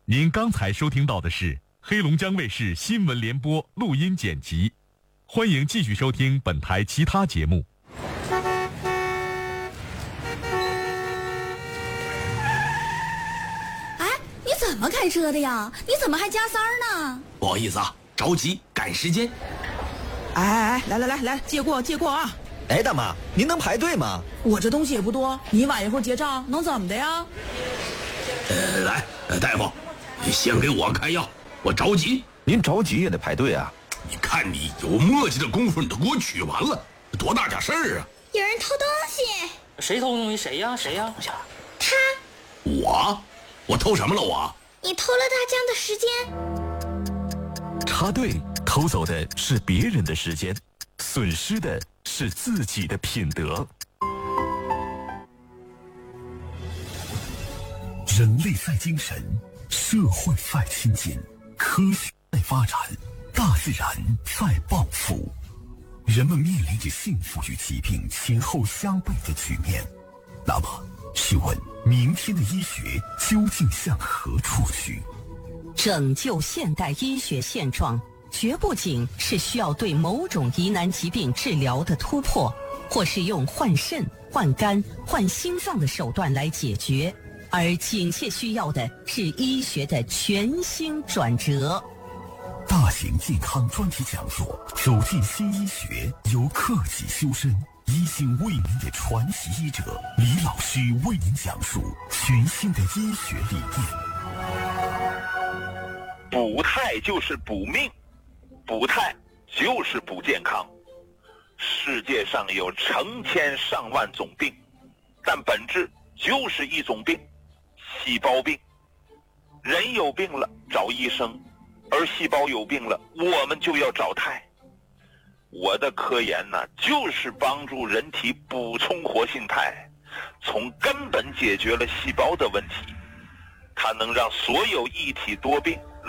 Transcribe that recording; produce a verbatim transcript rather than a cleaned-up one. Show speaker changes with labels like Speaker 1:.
Speaker 1: 您刚才收听到的是黑龙江卫视新闻联播录音剪辑，欢迎继续收听本台其他节目。
Speaker 2: 哎，你怎么开车的呀？你怎么还加塞儿呢？
Speaker 3: 不好意思啊，着急赶时间。
Speaker 4: 哎哎哎，来来来来，借过借过啊！
Speaker 5: 哎，大妈，您能排队吗？
Speaker 4: 我这东西也不多，你晚一会儿结账能怎么的呀？
Speaker 3: 呃，来，呃，大夫，你先给我开药，我着急。
Speaker 5: 您着急也得排队啊！
Speaker 3: 你看你有磨叽的功夫，你都给我取完了，多大点事儿啊！
Speaker 6: 有人偷东西。
Speaker 7: 谁偷东西？谁呀？谁呀？
Speaker 6: 他。
Speaker 3: 我？我偷什么了我？
Speaker 6: 你偷了大江的时间。
Speaker 8: 插队偷走的是别人的时间，损失的是自己的品德。
Speaker 9: 人类在精神，社会在亲近，科学在发展，大自然在报复。人们面临着幸福与疾病前后相悖的局面。那么，试问明天的医学究竟向何处去？
Speaker 10: 拯救现代医学现状，绝不仅是需要对某种疑难疾病治疗的突破，或是用换肾、换肝、换心脏的手段来解决，而紧切需要的是医学的全新转折。
Speaker 9: 大型健康专题讲座，走进新医学，由克己修身，一心为民的传奇医者李老师为您讲述全新的医学理念。
Speaker 11: 补态就是补命，补态就是补健康。世界上有成千上万种病，但本质就是一种病，细胞病。人有病了找医生，而细胞有病了我们就要找态。我的科研呢，就是帮助人体补充活性肽，从根本解决了细胞的问题。它能让所有一体多病